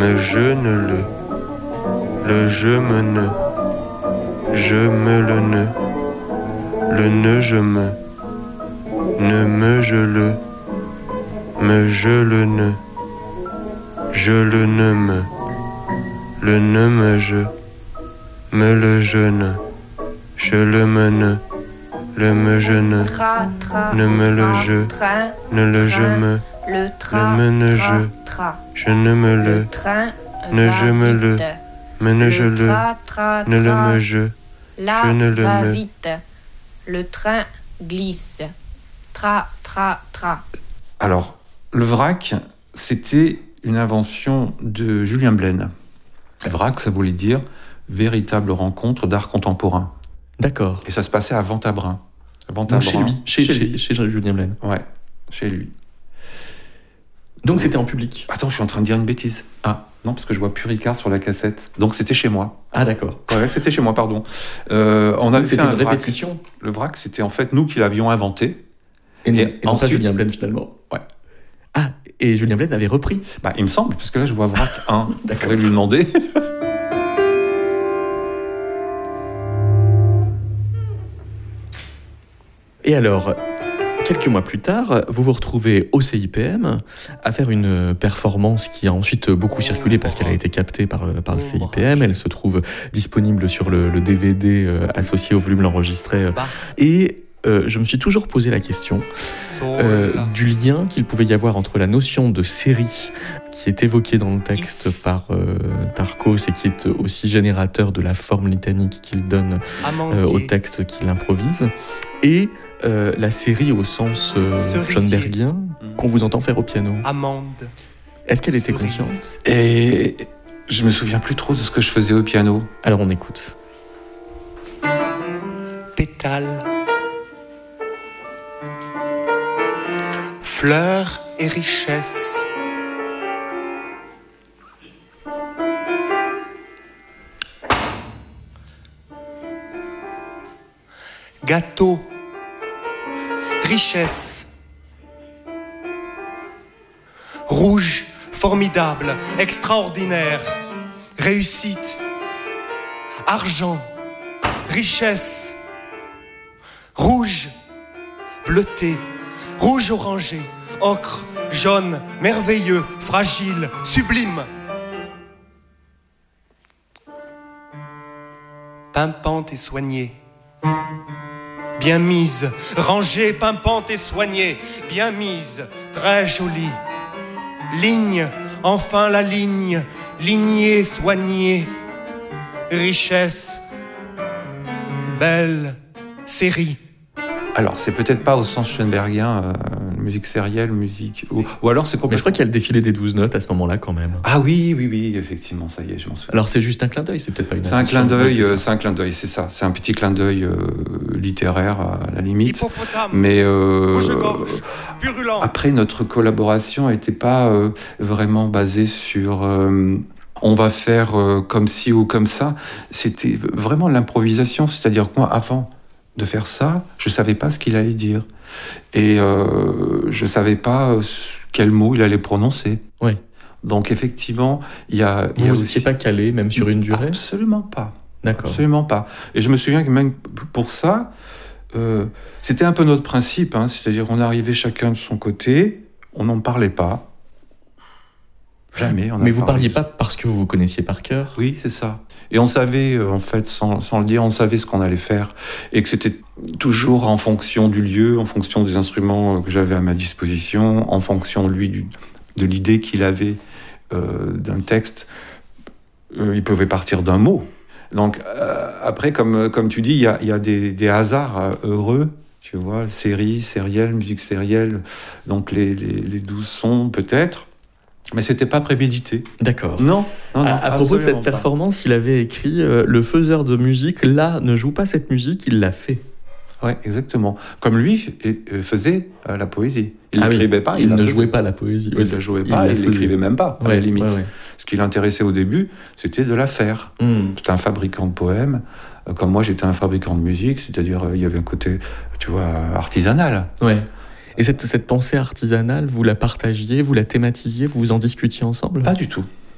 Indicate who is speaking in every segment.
Speaker 1: me jeûne le je me le ne je me je me je le ne me, le ne me je le jeûne, je le me ne je ne me le je, ne le je me, ne me ne je ne me le, ne je me le, me ne je le, ne le me je ne le me.
Speaker 2: Vite. Le train glisse. Tra, tra, tra.
Speaker 3: Alors, le vrac, c'était une invention de Julien Blaine. Vrac, ça voulait dire véritable rencontre d'art contemporain.
Speaker 4: D'accord.
Speaker 3: Et ça se passait à Ventabrin.
Speaker 4: Donc chez lui, chez Julien Blaine.
Speaker 3: Ouais, chez lui.
Speaker 4: Donc c'était en public.
Speaker 3: Attends, je suis en train de dire une bêtise. Ah, non, parce que je vois plus Ricard sur la cassette. Donc c'était chez moi.
Speaker 4: Ah d'accord.
Speaker 3: Ouais, c'était chez moi, pardon. On a fait
Speaker 4: c'était
Speaker 3: une
Speaker 4: répétition.
Speaker 3: Le vrac, c'était en fait nous qui l'avions inventé.
Speaker 4: Et non pas Julien Blaine finalement.
Speaker 3: Ouais.
Speaker 4: Ah, et Julien Blaine avait repris.
Speaker 3: Bah, il me semble, parce que là je vois vrac 1.
Speaker 4: D'accord.
Speaker 3: Je vais lui demander.
Speaker 4: Et alors, quelques mois plus tard, vous vous retrouvez au CIPM à faire une performance qui a ensuite beaucoup circulé parce qu'elle a été captée par le CIPM. Elle se trouve disponible sur le DVD associé au volume l'enregistré. Et je me suis toujours posé la question du lien qu'il pouvait y avoir entre la notion de série qui est évoquée dans le texte par Tarcos et qui est aussi générateur de la forme litanique qu'il donne au texte qu'il improvise, et la série au sens schoenbergien qu'on vous entend faire au piano.
Speaker 5: Amande.
Speaker 4: Est-ce qu'elle était consciente ?
Speaker 3: Et je me souviens plus trop de ce que je faisais au piano.
Speaker 4: Alors on écoute.
Speaker 5: Pétales. Fleurs et richesse. Gâteau. Richesse. Rouge, formidable, extraordinaire. Réussite. Argent. Richesse. Rouge. Bleuté. Rouge orangé. Ocre. Jaune. Merveilleux. Fragile. Sublime. Pimpante et soignée. Bien mise, rangée, pimpante et soignée, bien mise, très jolie. Ligne, enfin la ligne, lignée, soignée. Richesse, belle, série.
Speaker 3: Alors, c'est peut-être pas au sens schoenbergien, musique sérielle, musique... Ou alors c'est complètement...
Speaker 4: Mais je crois qu'il y a le défilé des 12 notes à ce moment-là quand même.
Speaker 3: Ah oui, effectivement, ça y est, je m'en souviens.
Speaker 4: Alors c'est juste un clin d'œil, c'est peut-être pas une
Speaker 3: C'est un
Speaker 4: intention.
Speaker 3: clin d'œil, c'est ça. C'est un petit clin d'œil littéraire à la limite.
Speaker 5: Hippopotame,
Speaker 3: Mais
Speaker 5: rouge-gorge, purulent.
Speaker 3: après, notre collaboration n'était pas vraiment basée sur... on va faire comme ci ou comme ça. C'était vraiment l'improvisation. C'est-à-dire que moi, avant de faire ça, je ne savais pas ce qu'il allait dire. Et je ne savais pas quel mot il allait prononcer.
Speaker 4: Oui.
Speaker 3: Donc effectivement, il y a...
Speaker 4: Vous n'étiez pas calé, même sur une durée ?
Speaker 3: Absolument pas.
Speaker 4: D'accord.
Speaker 3: Absolument pas. Et je me souviens que même pour ça, c'était un peu notre principe. C'est-à-dire qu'on arrivait chacun de son côté, on n'en parlait pas. Jamais.
Speaker 4: Mais vous parliez pas parce que vous vous connaissiez par cœur ?
Speaker 3: Oui, c'est ça. Et on savait, en fait, sans le dire, on savait ce qu'on allait faire. Et que c'était toujours en fonction du lieu, en fonction des instruments que j'avais à ma disposition, en fonction, lui, de l'idée qu'il avait d'un texte. Il pouvait partir d'un mot. Donc, après, comme tu dis, il y a des hasards heureux. Tu vois, série, sérielle, musique sérielle. Donc, les 12 sons, peut-être. Mais c'était pas prémédité.
Speaker 4: D'accord.
Speaker 3: Non.
Speaker 4: À propos de cette performance, il avait écrit le faiseur de musique, là, ne joue pas cette musique, il l'a fait.
Speaker 3: Ouais, exactement. Comme lui faisait la poésie. Il n'écrivait pas,
Speaker 4: il ne jouait pas la poésie.
Speaker 3: Il ne jouait pas, il l'écrivait même pas, à la limite.
Speaker 4: Ouais.
Speaker 3: Ce qui l'intéressait au début, c'était de la faire. C'était un fabricant de poèmes. Comme moi, j'étais un fabricant de musique, c'est-à-dire il y avait un côté, tu vois, artisanal.
Speaker 4: Ouais. Et cette pensée artisanale, vous la partagiez, vous la thématisiez, vous en discutiez ensemble ?
Speaker 3: Pas du tout.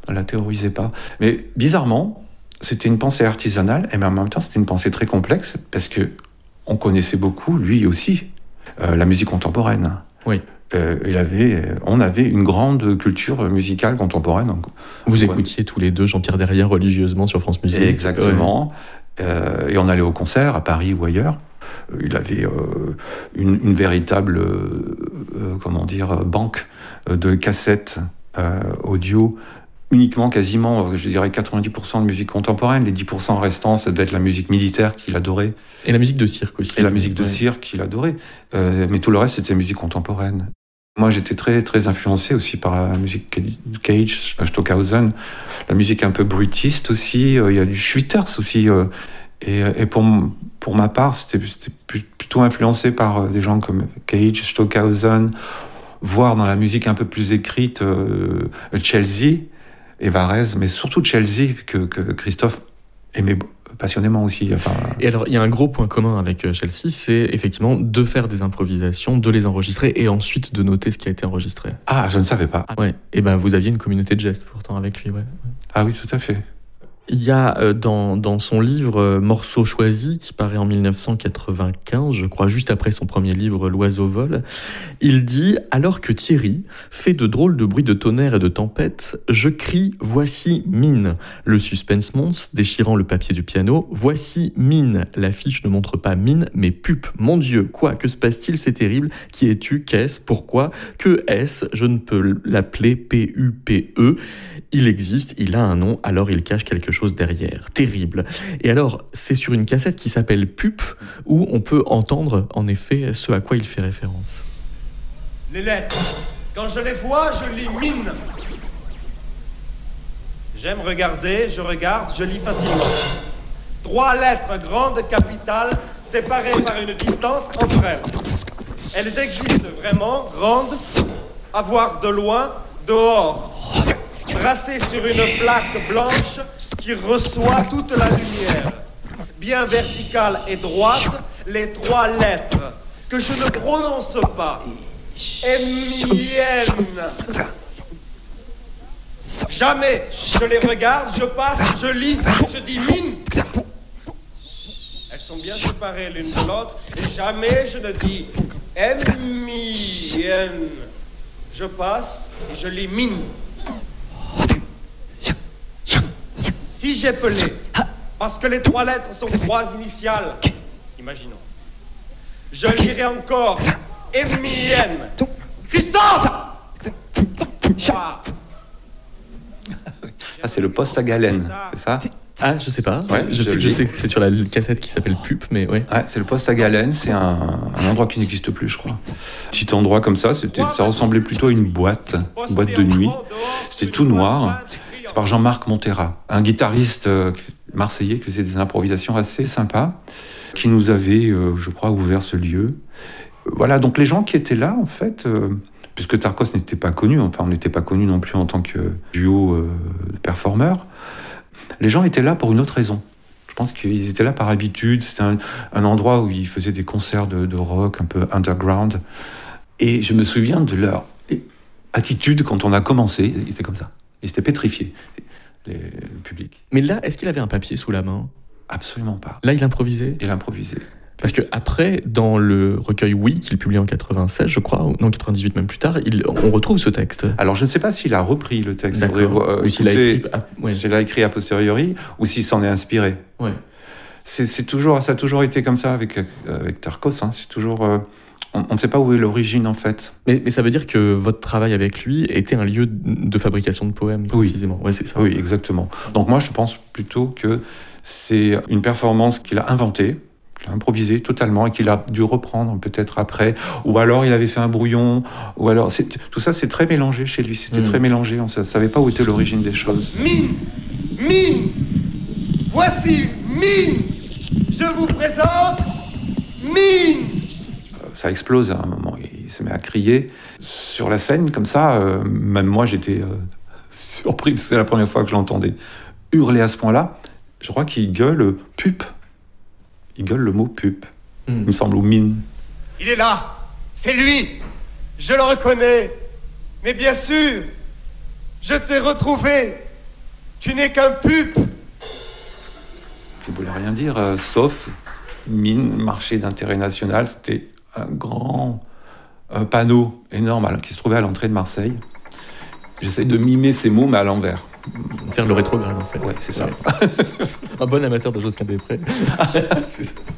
Speaker 3: la terrorisait pas. Mais bizarrement, c'était une pensée artisanale, et en même temps, c'était une pensée très complexe, parce que on connaissait beaucoup, lui aussi, la musique contemporaine.
Speaker 4: Oui.
Speaker 3: On avait une grande culture musicale contemporaine. Donc,
Speaker 4: vous écoutiez tous les deux Jean-Pierre Derrien religieusement sur France Musique.
Speaker 3: Exactement. Et on allait au concert à Paris ou ailleurs. Il avait une véritable banque de cassettes audio, uniquement quasiment, je dirais 90% de musique contemporaine. Les 10% restants, ça devait être la musique militaire qu'il adorait.
Speaker 4: Et la musique de cirque aussi.
Speaker 3: Et la musique de cirque qu'il adorait. Mais tout le reste, c'était musique contemporaine. Moi, j'étais très, très influencé aussi par la musique Cage, Stockhausen, la musique un peu brutiste aussi. Il y a du Schwitters aussi. Et pour ma part, c'était plutôt influencé par des gens comme Cage, Stockhausen, voire dans la musique un peu plus écrite, Chelsea et Varese, mais surtout Chelsea, que Christophe aimait passionnément aussi. Enfin...
Speaker 4: Et alors, il y a un gros point commun avec Chelsea, c'est effectivement de faire des improvisations, de les enregistrer et ensuite de noter ce qui a été enregistré.
Speaker 3: Ah, je ne savais pas.
Speaker 4: Ouais. Et ben, vous aviez une communauté de gestes pourtant avec lui, ouais.
Speaker 3: Ah oui, tout à fait.
Speaker 4: Il y a dans son livre Morceaux choisis, qui paraît en 1995, je crois, juste après son premier livre L'oiseau vole, il dit « Alors que Thierry fait de drôles de bruits de tonnerre et de tempête, je crie « Voici Mine !» Le suspense monte, déchirant le papier du piano. « Voici Mine !» L'affiche ne montre pas Mine, mais Pup. Mon Dieu, quoi? Que se passe-t-il? C'est terrible. Qui es-tu? Qu'est-ce? Pourquoi? Que est-ce? Je ne peux l'appeler P-U-P-E. Il existe, il a un nom, alors il cache quelque chose derrière. Terrible. Et alors, c'est sur une cassette qui s'appelle Pup, où on peut entendre, en effet, ce à quoi il fait référence.
Speaker 5: Les lettres, quand je les vois, je lis Mine. J'aime regarder, je regarde, je lis facilement. 3 lettres grandes, capitales, séparées par une distance entre elles. Elles existent vraiment, grandes, à voir de loin, dehors. Tracé sur une plaque blanche qui reçoit toute la lumière. Bien verticale et droite, les 3 lettres que je ne prononce pas. Émienne. Jamais je les regarde, je passe, je lis, je dis Mine. Elles sont bien séparées l'une de l'autre et jamais je ne dis Émienne. Je passe et je lis Mine. Si j'ai pelé, parce que les 3 lettres sont 3 initiales, imaginons, je lirai encore Émienne. Christophe!
Speaker 3: Ah, c'est le poste à galène, c'est ça?
Speaker 4: Ah, je sais pas.
Speaker 3: Ouais,
Speaker 4: je sais que c'est sur la cassette qui s'appelle Pup, mais ouais.
Speaker 3: Ouais, c'est le poste à galène, c'est un endroit qui n'existe plus, je crois. Petit endroit comme ça, ça ressemblait plutôt à une boîte de nuit. C'était tout noir. C'est par Jean-Marc Montera, un guitariste marseillais qui faisait des improvisations assez sympas, qui nous avait, je crois, ouvert ce lieu. Voilà, donc les gens qui étaient là, en fait, puisque Tarkos n'était pas connu, enfin on n'était pas connu non plus en tant que duo de performeurs, les gens étaient là pour une autre raison. Je pense qu'ils étaient là par habitude, c'était un endroit où ils faisaient des concerts de rock un peu underground. Et je me souviens de leur attitude quand on a commencé, ils étaient comme ça. Ils étaient pétrifiés, le public.
Speaker 4: Mais là, est-ce qu'il avait un papier sous la main?
Speaker 3: Absolument pas.
Speaker 4: Là, il improvisait?
Speaker 3: Il improvisait.
Speaker 4: Parce que après, dans le recueil Oui, qu'il publie en 96, je crois, ou non, 98 même plus tard, on retrouve ce texte.
Speaker 3: Alors, je ne sais pas s'il a repris le texte.
Speaker 4: Ou s'il
Speaker 3: l'a écrit a posteriori, ou s'il s'en est inspiré.
Speaker 4: Ouais.
Speaker 3: Ça a toujours été comme ça avec Tarkos. Hein. C'est toujours... on ne sait pas où est l'origine, en fait.
Speaker 4: Mais ça veut dire que votre travail avec lui était un lieu de fabrication de poèmes, précisément.
Speaker 3: Oui.
Speaker 4: Ouais, c'est ça.
Speaker 3: Oui, exactement. Donc moi, je pense plutôt que c'est une performance qu'il a inventée, qu'il a improvisée totalement et qu'il a dû reprendre peut-être après. Ou alors, il avait fait un brouillon. Ou alors, tout ça, c'est très mélangé chez lui. C'était très mélangé. On ne savait pas où était l'origine des choses.
Speaker 5: Mine! Mine! Voici Mine! Je vous présente Mine!
Speaker 3: Ça explose à un moment. Il se met à crier sur la scène comme ça. Même moi, j'étais surpris parce que c'est la première fois que je l'entendais hurler à ce point-là. Je crois qu'il gueule Pup. Il gueule le mot Pup. Il me semble, ou Mine.
Speaker 5: Il est là. C'est lui. Je le reconnais. Mais bien sûr, je t'ai retrouvé. Tu n'es qu'un pupe.
Speaker 3: Qui ne voulait rien dire, sauf mine, marché d'intérêt national. C'était un grand panneau énorme qui se trouvait à l'entrée de Marseille. J'essaie de mimer ces mots, mais à l'envers.
Speaker 4: Faire le rétrograde, en fait.
Speaker 3: Ouais, c'est ça.
Speaker 4: Un bon amateur de Josquin des Prés.
Speaker 3: C'est ça.